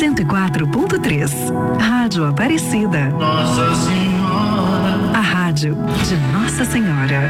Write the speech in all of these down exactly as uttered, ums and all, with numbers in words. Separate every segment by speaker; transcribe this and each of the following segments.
Speaker 1: cento e quatro ponto três. Rádio Aparecida.
Speaker 2: Nossa Senhora.
Speaker 1: A rádio de Nossa Senhora.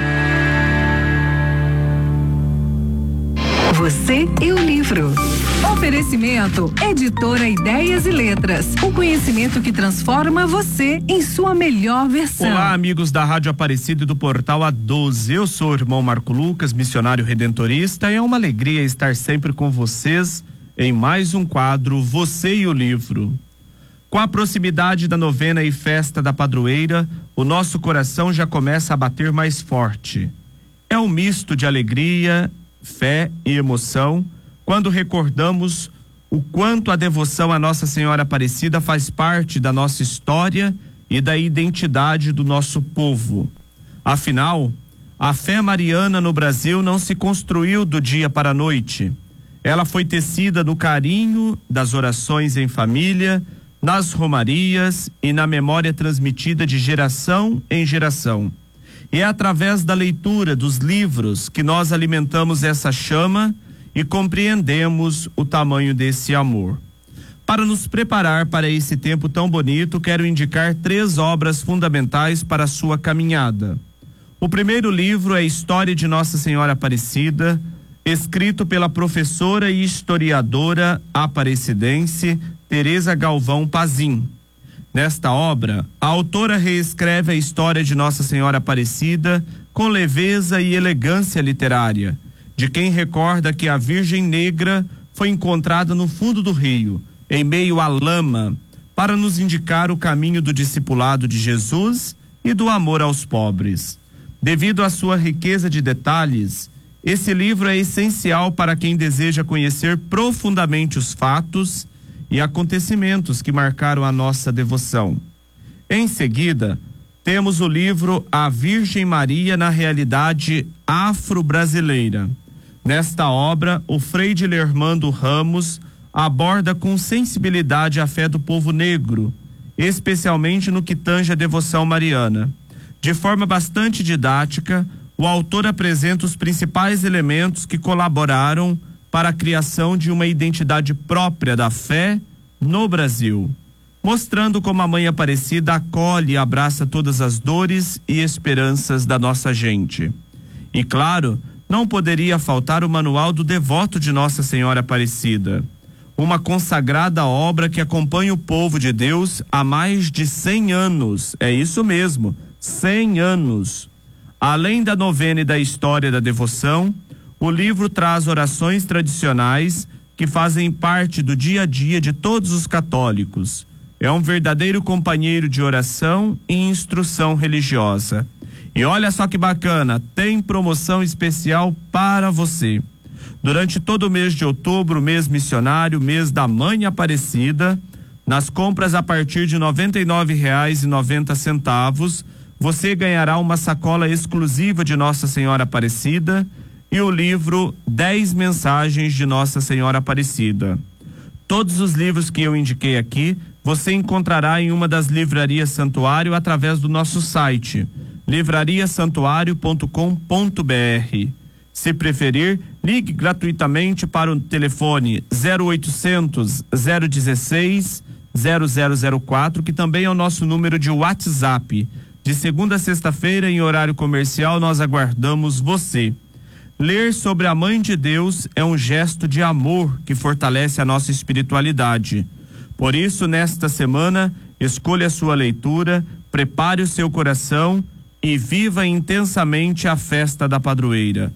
Speaker 1: Você e o livro.
Speaker 3: Oferecimento Editora Ideias e Letras. O conhecimento que transforma você em sua melhor versão.
Speaker 4: Olá, amigos da Rádio Aparecida e do Portal A doze. Eu sou o irmão Marco Lucas, missionário redentorista, e é uma alegria estar sempre com vocês em mais um quadro Você e o Livro. Com a proximidade da novena e festa da padroeira, o nosso coração já começa a bater mais forte. É um misto de alegria, fé e emoção quando recordamos o quanto a devoção à Nossa Senhora Aparecida faz parte da nossa história e da identidade do nosso povo. Afinal, a fé mariana no Brasil não se construiu do dia para a noite. Ela foi tecida no carinho das orações em família, nas romarias e na memória transmitida de geração em geração. E é através da leitura dos livros que nós alimentamos essa chama e compreendemos o tamanho desse amor. Para nos preparar para esse tempo tão bonito, quero indicar três obras fundamentais para a sua caminhada. O primeiro livro é História de Nossa Senhora Aparecida, escrito pela professora e historiadora aparecidense Teresa Galvão Pazin. Nesta obra, a autora reescreve a história de Nossa Senhora Aparecida com leveza e elegância literária, de quem recorda que a Virgem Negra foi encontrada no fundo do rio, em meio à lama, para nos indicar o caminho do discipulado de Jesus e do amor aos pobres. Devido à sua riqueza de detalhes, esse livro é essencial para quem deseja conhecer profundamente os fatos e acontecimentos que marcaram a nossa devoção. Em seguida, temos o livro A Virgem Maria na Realidade Afro-Brasileira. Nesta obra, o Frei Dilermando Ramos aborda com sensibilidade a fé do povo negro, especialmente no que tange a devoção mariana. De forma bastante didática, o autor apresenta os principais elementos que colaboraram para a criação de uma identidade própria da fé no Brasil, mostrando como a Mãe Aparecida acolhe e abraça todas as dores e esperanças da nossa gente. E claro, não poderia faltar o Manual do Devoto de Nossa Senhora Aparecida, uma consagrada obra que acompanha o povo de Deus há mais de cem anos. É isso mesmo, cem anos. Além da novena e da história da devoção, o livro traz orações tradicionais que fazem parte do dia a dia de todos os católicos. É um verdadeiro companheiro de oração e instrução religiosa. E olha só que bacana, tem promoção especial para você. Durante todo o mês de outubro, mês missionário, mês da Mãe Aparecida, nas compras a partir de noventa e nove reais e noventa centavos, você ganhará uma sacola exclusiva de Nossa Senhora Aparecida e o livro dez mensagens de Nossa Senhora Aparecida. Todos os livros que eu indiquei aqui, você encontrará em uma das livrarias Santuário através do nosso site, livraria santuário ponto com ponto br. Se preferir, ligue gratuitamente para o telefone zero oitocentos, zero dezesseis, zero zero zero quatro, que também é o nosso número de WhatsApp. De segunda a sexta-feira, em horário comercial, nós aguardamos você. Ler sobre a Mãe de Deus é um gesto de amor que fortalece a nossa espiritualidade. Por isso, nesta semana, escolha a sua leitura, prepare o seu coração e viva intensamente a festa da padroeira.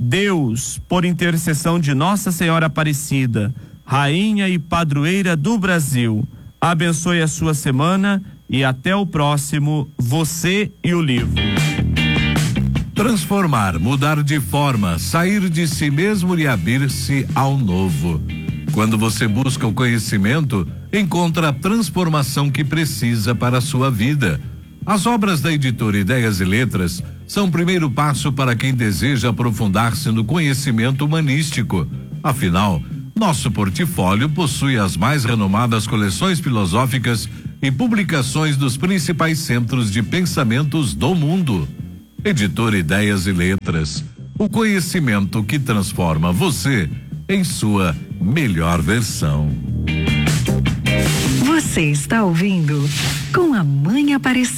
Speaker 4: Deus, por intercessão de Nossa Senhora Aparecida, Rainha e Padroeira do Brasil, abençoe a sua semana e até o próximo Você e o Livro.
Speaker 5: Transformar, mudar de forma, sair de si mesmo e abrir-se ao novo. Quando você busca o conhecimento, encontra a transformação que precisa para a sua vida. As obras da editora Ideias e Letras são o primeiro passo para quem deseja aprofundar-se no conhecimento humanístico. Afinal, nosso portfólio possui as mais renomadas coleções filosóficas e publicações dos principais centros de pensamentos do mundo. Editora Ideias e Letras, o conhecimento que transforma você em sua melhor versão.
Speaker 1: Você está ouvindo